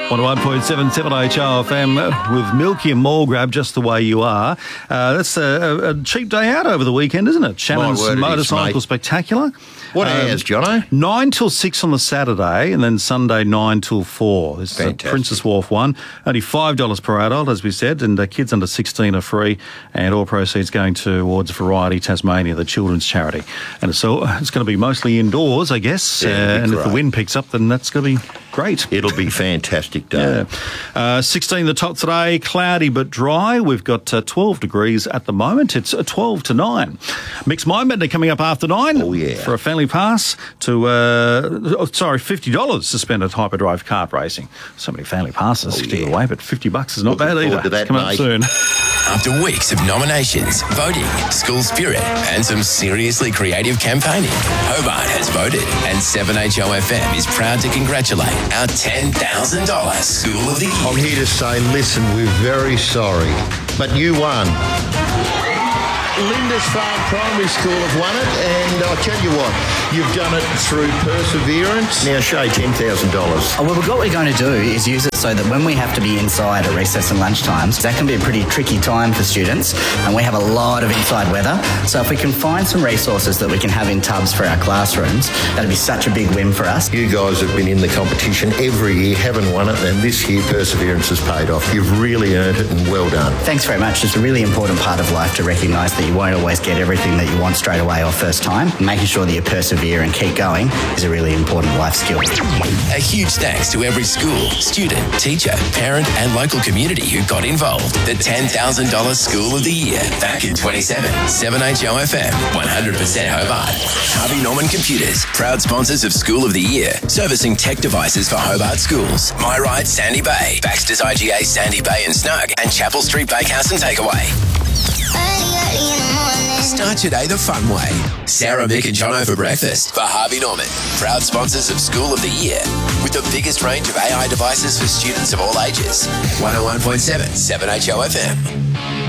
101.77 HRFM with Milky and Mall Grab, just the way you are. That's a cheap day out over the weekend, isn't it? Shannon's Motorcycle Spectacular. What hours, Jono? 9 till 6 on the Saturday, and then Sunday 9 till 4. This is a Princess Wharf one. Only $5 per adult, as we said, and kids under 16 are free, and all proceeds going towards Variety Tasmania, the children's charity. And so it's going to be mostly indoors, I guess, and if the wind picks up, then that's going to be great. It'll be a fantastic day. Yeah. 16 the top today, cloudy but dry. We've got 12 degrees at the moment. It's 12 to 9. Mixed Mind Bender coming up after 9. Oh, yeah. For a family pass to, $50 to spend at Hyperdrive Kart Racing. So many family passes to give away, but $50 is not bad either. To that, coming up soon. After weeks of nominations, voting, school spirit, and some seriously creative campaigning, Hobart has voted, and 7HOFM is proud to congratulate our $10,000 School of the Year. I'm here to say, listen, we're very sorry, but you won. Lindisfarne Primary School have won it, and I'll tell you what, you've done it through perseverance. Now, Shay, $10,000. Well, what we're going to do is use it so that when we have to be inside at recess and lunch times, that can be a pretty tricky time for students, and we have a lot of inside weather. So if we can find some resources that we can have in tubs for our classrooms, that'd be such a big win for us. You guys have been in the competition every year, haven't won it, and this year perseverance has paid off. You've really earned it, and well done. Thanks very much. It's a really important part of life to recognise that you won't always get everything that you want straight away or first time. Making sure that you persevere and keep going is a really important life skill. A huge thanks to every school, student, teacher, parent and local community who got involved. The $10,000 School of the Year back in 27. 7HOFM, 100% Hobart. Harvey Norman Computers, proud sponsors of School of the Year, servicing tech devices for Hobart schools. My Ride Sandy Bay, Baxter's IGA Sandy Bay and Snug, and Chapel Street Bakehouse and Takeaway. Start today the fun way. Sarah, Mick and Jono for breakfast for Harvey Norman, proud sponsors of School of the Year, with the biggest range of AI devices for students of all ages. 101.7 7HOFM.